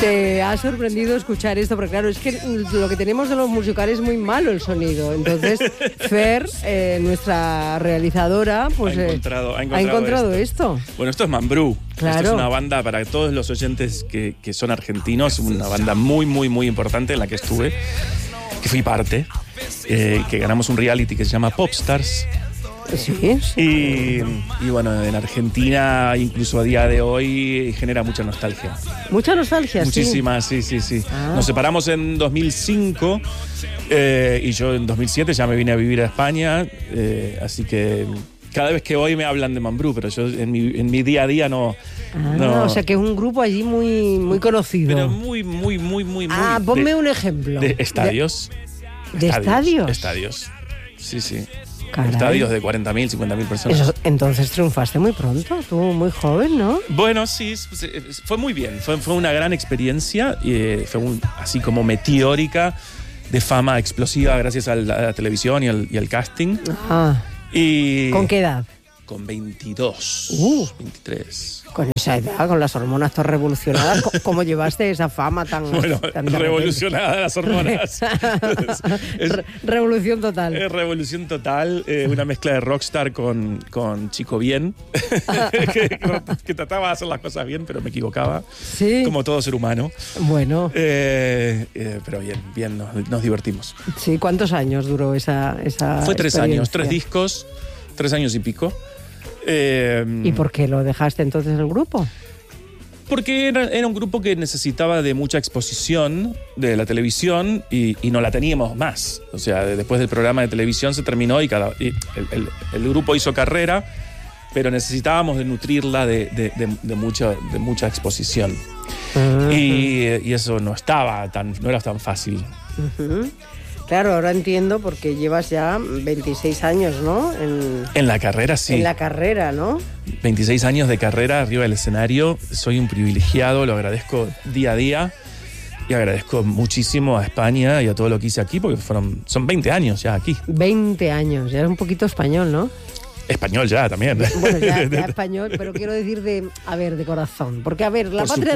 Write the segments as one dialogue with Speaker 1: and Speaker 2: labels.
Speaker 1: Te ha sorprendido escuchar esto, porque claro, es que lo que tenemos de los musicales es muy malo el sonido. Entonces, Fer, nuestra realizadora, pues
Speaker 2: ha encontrado
Speaker 1: esto.
Speaker 2: Bueno, esto es Mambrú.
Speaker 1: Claro.
Speaker 2: Esto es una banda para todos los oyentes que son argentinos, una banda muy, muy, muy importante en la que estuve, que fui parte, que ganamos un reality que se llama Popstars.
Speaker 1: Sí.
Speaker 2: Y bueno, en Argentina, incluso a día de hoy, genera mucha nostalgia.
Speaker 1: Mucha nostalgia,
Speaker 2: muchísima, sí. Nos separamos en 2005 y yo en 2007 ya me vine a vivir a España, así que cada vez que voy me hablan de Mambrú, pero yo en mi día a día no.
Speaker 1: O sea que es un grupo allí muy, muy conocido.
Speaker 2: Pero muy.
Speaker 1: Ponme un ejemplo.
Speaker 2: De estadios.
Speaker 1: ¿De estadios?
Speaker 2: Estadios, sí.
Speaker 1: Caray.
Speaker 2: Estadios de 40.000, 50.000 personas.
Speaker 1: Entonces triunfaste muy pronto, tú muy joven, ¿no?
Speaker 2: Bueno, sí, fue muy bien. Fue una gran experiencia, fue así como meteórica, de fama explosiva gracias a la televisión y al casting.
Speaker 1: ¿Con qué edad?
Speaker 2: Con 22, 23.
Speaker 1: Con esa edad, con las hormonas todas revolucionadas, ¿cómo llevaste esa fama tan...
Speaker 2: Bueno,
Speaker 1: tan
Speaker 2: revolucionada las hormonas.
Speaker 1: Revolución total.
Speaker 2: Revolución total, una mezcla de rockstar con chico bien, que trataba de hacer las cosas bien, pero me equivocaba, como todo ser humano.
Speaker 1: Bueno.
Speaker 2: Pero bien, nos divertimos.
Speaker 1: Sí, ¿cuántos años duró esa
Speaker 2: Fue 3 años, 3 discos, 3 años y pico.
Speaker 1: ¿Y por qué lo dejaste entonces el grupo?
Speaker 2: Porque era un grupo que necesitaba de mucha exposición de la televisión y no la teníamos más. O sea, después del programa de televisión se terminó y el grupo hizo carrera, pero necesitábamos de nutrirla de mucha exposición. Y eso no era tan fácil.
Speaker 1: Claro, ahora entiendo porque llevas ya 26 años, ¿no?
Speaker 2: En la carrera, sí.
Speaker 1: En la carrera, ¿no?
Speaker 2: 26 años de carrera arriba del escenario. Soy un privilegiado, lo agradezco día a día. Y agradezco muchísimo a España y a todo lo que hice aquí, porque son 20 años ya aquí.
Speaker 1: 20 años, ya eres un poquito español, ¿no?
Speaker 2: Español ya, también.
Speaker 1: Bueno, ya español, pero quiero decir de corazón. Porque, la patria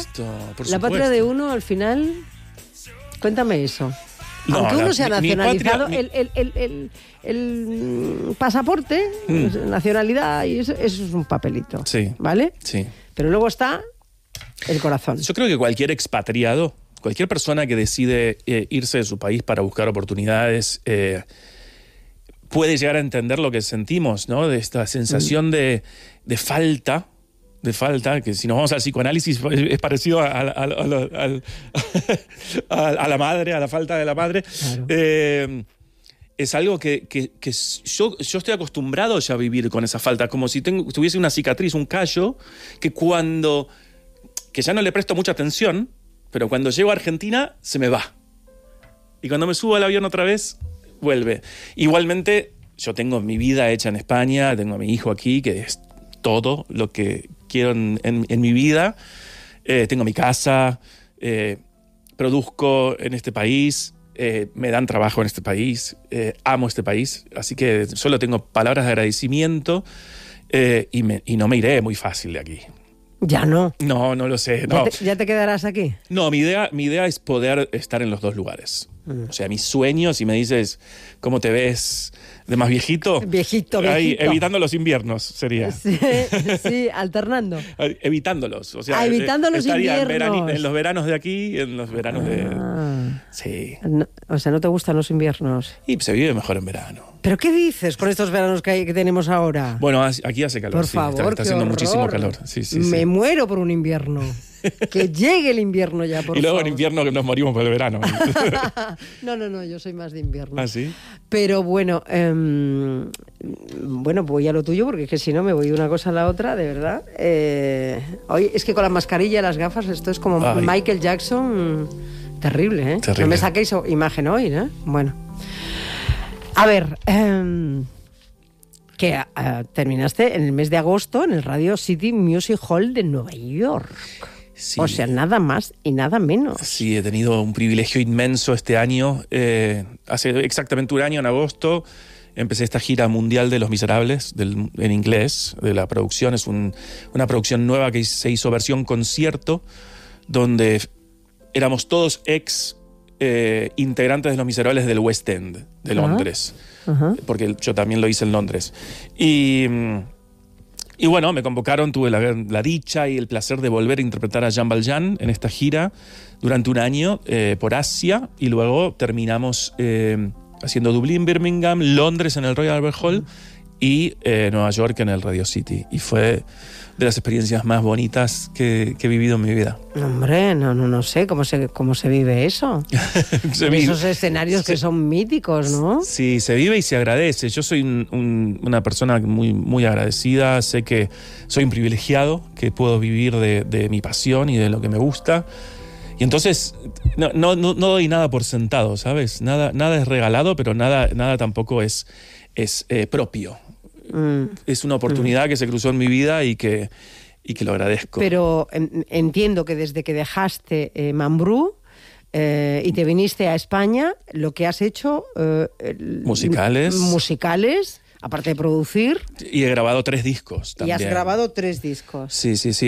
Speaker 1: de uno, al final... Cuéntame eso. Aunque uno se ha nacionalizado, el pasaporte, nacionalidad, y eso es un papelito.
Speaker 2: Sí.
Speaker 1: ¿Vale?
Speaker 2: Sí.
Speaker 1: Pero luego está el corazón.
Speaker 2: Yo creo que cualquier expatriado, cualquier persona que decide irse de su país para buscar oportunidades, puede llegar a entender lo que sentimos, ¿no? De esta sensación de falta. Que si nos vamos al psicoanálisis es parecido a la madre, a la falta de la madre.
Speaker 1: Claro.
Speaker 2: Es algo que yo estoy acostumbrado ya a vivir con esa falta, como si tuviese una cicatriz, un callo, que ya no le presto mucha atención, pero cuando llego a Argentina se me va. Y cuando me subo al avión otra vez, vuelve. Igualmente, yo tengo mi vida hecha en España, tengo a mi hijo aquí, que es todo lo que quiero en mi vida. Tengo mi casa, produzco en este país, me dan trabajo en este país, amo este país, así que solo tengo palabras de agradecimiento y no me iré muy fácil de aquí.
Speaker 1: ¿Ya no?
Speaker 2: No lo sé. No.
Speaker 1: ¿Ya te quedarás aquí?
Speaker 2: No, mi idea es poder estar en los dos lugares. O sea, mi sueño, si me dices cómo te ves de más viejito.
Speaker 1: Viejito.
Speaker 2: Ahí, evitando los inviernos sería.
Speaker 1: Sí, alternando.
Speaker 2: Evitándolos. O sea,
Speaker 1: evitando los
Speaker 2: estaría
Speaker 1: inviernos.
Speaker 2: en los veranos de aquí, en los veranos de... Sí.
Speaker 1: No, o sea, ¿no te gustan los inviernos?
Speaker 2: Y se vive mejor en verano.
Speaker 1: ¿Pero qué dices con estos veranos que tenemos ahora?
Speaker 2: Bueno, aquí hace calor.
Speaker 1: Por favor,
Speaker 2: está haciendo muchísimo calor. Sí.
Speaker 1: Me muero por un invierno. Que llegue el invierno ya, por favor.
Speaker 2: Y luego en invierno que nos morimos por el verano.
Speaker 1: No, yo soy más de invierno.
Speaker 2: ¿Ah, sí?
Speaker 1: Pero bueno, voy a lo tuyo, porque es que si no me voy de una cosa a la otra, de verdad. Hoy es que con la mascarilla y las gafas esto es como Michael Jackson. Terrible, ¿eh?
Speaker 2: Terrible.
Speaker 1: No me saquéis imagen hoy, ¿eh? Bueno. A ver, que terminaste en el mes de agosto en el Radio City Music Hall de Nueva York.
Speaker 2: Sí.
Speaker 1: O sea, nada más y nada menos.
Speaker 2: Sí, he tenido un privilegio inmenso este año. Hace exactamente un año, en agosto, empecé esta gira mundial de Los Miserables, en inglés, de la producción. Es una producción nueva que se hizo versión concierto, donde éramos todos integrantes de Los Miserables del West End de Londres, porque yo también lo hice en Londres. Y bueno, me convocaron, tuve la dicha y el placer de volver a interpretar a Jean Valjean en esta gira durante un año por Asia, y luego terminamos haciendo Dublín, Birmingham, Londres en el Royal Albert Hall y Nueva York en el Radio City. Y fue de las experiencias más bonitas que he vivido en mi vida.
Speaker 1: Hombre, no sé cómo se vive eso. Esos escenarios que son míticos, ¿no?
Speaker 2: Sí, se vive y se agradece. Yo soy una persona muy, muy agradecida. Sé que soy un privilegiado, que puedo vivir de mi pasión y de lo que me gusta. Y entonces no doy nada por sentado, ¿sabes? Nada es regalado, pero nada tampoco es propio. Es una oportunidad que se cruzó en mi vida y que lo agradezco.
Speaker 1: Pero entiendo que desde que dejaste Mambrú y te viniste a España, lo que has hecho...
Speaker 2: musicales,
Speaker 1: aparte de producir...
Speaker 2: Y he grabado 3 discos también.
Speaker 1: Y has grabado 3 discos.
Speaker 2: Sí.